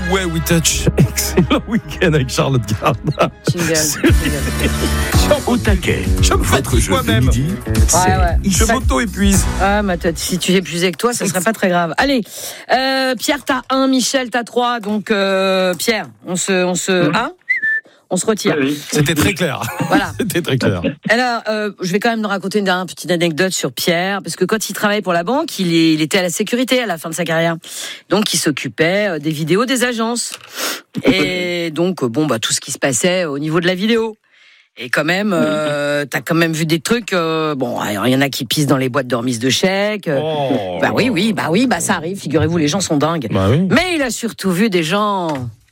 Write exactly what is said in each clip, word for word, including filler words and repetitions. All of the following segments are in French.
Way We Touch. Excellent week-end avec Charlotte Gardin. Au taquet. Je me Votre fatigue jeu de moi-même. midi, c'est Ouais, ouais. Je m'auto-épuise. Ah, ma tête, si tu épuisais que toi, ça serait pas très grave. Allez, euh, Pierre, t'as un, Michel, t'as trois. Donc, euh, Pierre, on se, on se, hein on se retire. Oui, oui. C'était très clair. Voilà. C'était très clair. Alors, euh, je vais quand même raconter une dernière petite anecdote sur Pierre, parce que quand il travaillait pour la banque, il, est, il était à la sécurité à la fin de sa carrière. Donc, il s'occupait euh, des vidéos des agences. Et donc, bon, bah, tout ce qui se passait au niveau de la vidéo. Et quand même, euh, t'as quand même vu des trucs. Euh, bon, il y en a qui pissent dans les boîtes de remise de chèques. Euh, Oh. bah oui, oui, bah oui, bah ça arrive. Figurez-vous, les gens sont dingues. Bah oui. Mais il a surtout vu des gens.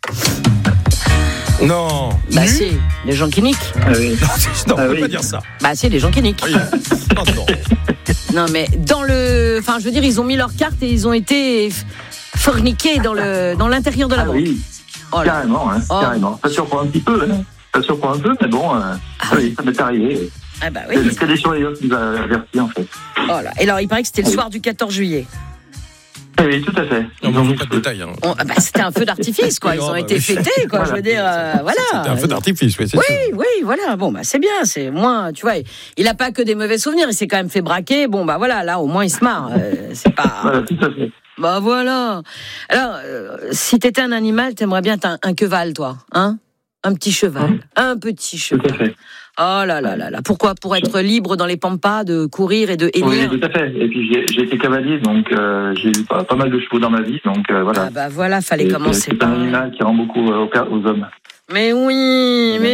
Non. Bah si, des gens qui niquent. Ah oui. Non, c'est- non, on Ah peut oui. pas dire ça. Bah si, des gens qui niquent. Oui. Non, non. Non, mais dans le, enfin, je veux dire, ils ont mis leurs cartes et ils ont été f- forniqués dans le, dans l'intérieur de la Ah banque. oui, Oh là. carrément, hein, Oh. carrément. Ça surprend un petit peu, hein. Ça surprend un peu, mais bon, euh, Ah oui, ça m'est arrivé. Ah bah C'est oui. c'est des surveillants qui nous a avertis, en fait. Oh là. Et alors, il paraît que c'était le soir du quatorze juillet. Ah oui, tout à fait. Non, Ils mais ont on veut mis pas de feu. détails. Hein. On- ah bah, c'était un feu d'artifice, quoi. Ils ont Oui, été oui. fêtés, quoi. Voilà. Je veux dire, euh, voilà. C'était un feu d'artifice, oui, c'est sûr. Oui, oui, voilà. Bon, bah, c'est bien. C'est moins, tu vois. Il a pas que des mauvais souvenirs. Il s'est quand même fait braquer. Bon, bah, voilà. Là, au moins, il se marre. Euh, c'est pas. Voilà, tout à fait. Bah, voilà. Alors, euh, si t'étais un animal, t'aimerais bien être un, un cheval, toi, hein? Un petit cheval. Un petit Tout cheval. à fait. Oh là là là là. Pourquoi? Pour être libre dans les pampas, de courir et de Oui, hennir. tout à fait. Et puis j'ai j'ai été cavalier, donc euh, j'ai eu pas, pas mal de chevaux dans ma vie, donc euh, voilà. Ah bah voilà, fallait Et commencer C'est c'est par. un animal qui rend beaucoup euh, aux, aux hommes. Mais oui, mais